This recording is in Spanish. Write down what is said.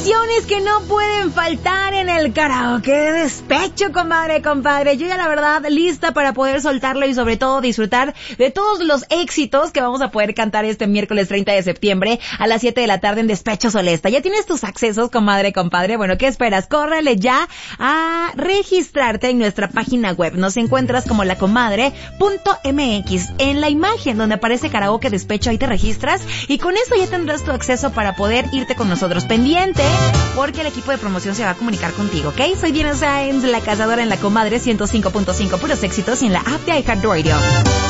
canciones que no pueden faltar en el karaoke de despecho, comadre, compadre. Yo ya la verdad lista para poder soltarlo y sobre todo disfrutar de todos los éxitos que vamos a poder cantar este miércoles 30 de septiembre a las 7 de la tarde en Despecho Solesta. ¿Ya tienes tus accesos, comadre, compadre? Bueno, ¿qué esperas? Córrele ya a registrarte en nuestra página web. Nos encuentras como lacomadre.mx. En la imagen donde aparece karaoke despecho, ahí te registras y con eso ya tendrás tu acceso para poder irte con nosotros. Pendiente, porque el equipo de promoción se va a comunicar contigo, ¿ok? Soy Diana Sáenz, la cazadora en La Comadre 105.5, puros éxitos y en la app de iHeartRadio.